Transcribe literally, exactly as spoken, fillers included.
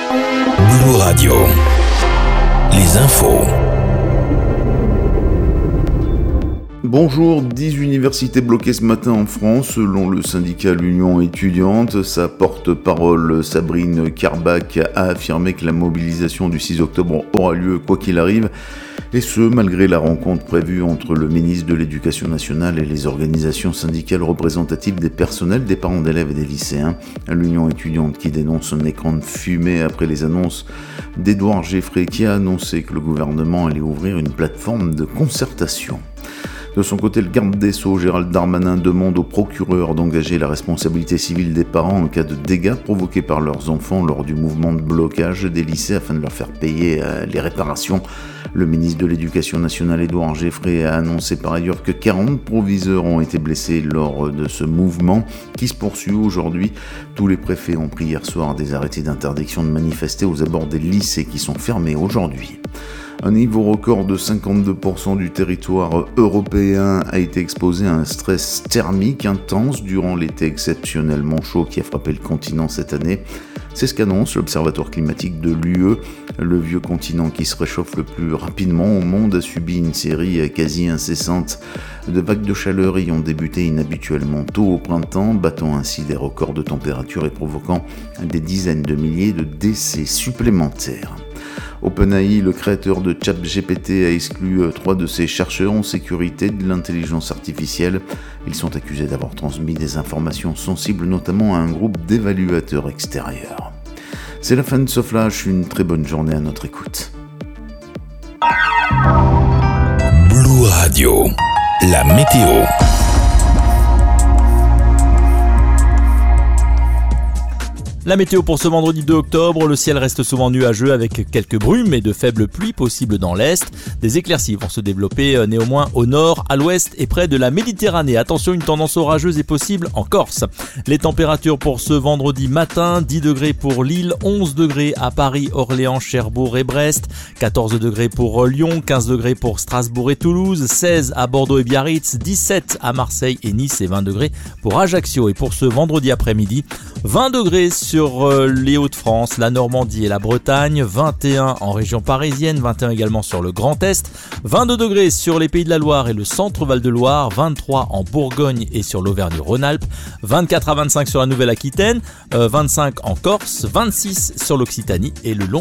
Blue Radio. Les infos. Bonjour, dix universités bloquées ce matin en France, selon le syndicat L'Union étudiante. Sa porte-parole Sabrine Carbach a affirmé que la mobilisation du six octobre aura lieu quoi qu'il arrive, et ce, malgré la rencontre prévue entre le ministre de l'Éducation nationale et les organisations syndicales représentatives des personnels, des parents d'élèves et des lycéens. L'Union étudiante qui dénonce un écran de fumée après les annonces d'Édouard Geffray qui a annoncé que le gouvernement allait ouvrir une plateforme de concertation. De son côté, le garde des Sceaux, Gérald Darmanin, demande au procureur d'engager la responsabilité civile des parents en cas de dégâts provoqués par leurs enfants lors du mouvement de blocage des lycées afin de leur faire payer euh, les réparations. Le ministre de l'Éducation nationale, Édouard Geffray, a annoncé par ailleurs que quarante proviseurs ont été blessés lors de ce mouvement qui se poursuit aujourd'hui. Tous les préfets ont pris hier soir des arrêtés d'interdiction de manifester aux abords des lycées qui sont fermés aujourd'hui. Un niveau record de cinquante-deux pour cent du territoire européen a été exposé à un stress thermique intense durant l'été exceptionnellement chaud qui a frappé le continent cette année. C'est ce qu'annonce l'Observatoire climatique de l'U E. Le vieux continent qui se réchauffe le plus rapidement au monde a subi une série quasi incessante de vagues de chaleur ayant débuté inhabituellement tôt au printemps, battant ainsi des records de température et provoquant des dizaines de milliers de décès supplémentaires. OpenAI, le créateur de ChatGPT, a exclu trois de ses chercheurs en sécurité de l'intelligence artificielle. Ils sont accusés d'avoir transmis des informations sensibles, notamment à un groupe d'évaluateurs extérieurs. C'est la fin de ce flash, une très bonne journée à notre écoute. Blue Radio, la météo. La météo pour ce vendredi deux octobre, le ciel reste souvent nuageux avec quelques brumes et de faibles pluies possibles dans l'est. Des éclaircies vont se développer néanmoins au nord, à l'ouest et près de la Méditerranée. Attention, une tendance orageuse est possible en Corse. Les températures pour ce vendredi matin, dix degrés pour Lille, onze degrés à Paris, Orléans, Cherbourg et Brest, quatorze degrés pour Lyon, quinze degrés pour Strasbourg et Toulouse, seize à Bordeaux et Biarritz, dix-sept à Marseille et Nice et vingt degrés pour Ajaccio. Et pour ce vendredi après-midi, vingt degrés sur Sur les Hauts-de-France, la Normandie et la Bretagne, vingt et un en région parisienne, vingt et un également sur le Grand Est, vingt-deux degrés sur les Pays de la Loire et le centre Val-de-Loire, vingt-trois en Bourgogne et sur l'Auvergne-Rhône-Alpes, vingt-quatre à vingt-cinq sur la Nouvelle-Aquitaine, vingt-cinq en Corse, vingt-six sur l'Occitanie et le long